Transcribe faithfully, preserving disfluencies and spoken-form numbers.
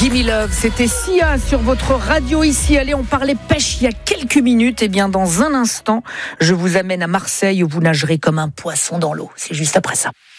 Gimme Love, c'était Sia sur votre radio ici. Allez, on parlait pêche il y a quelques minutes. Et bien, dans un instant, je vous amène à Marseille où vous nagerez comme un poisson dans l'eau. C'est juste après ça.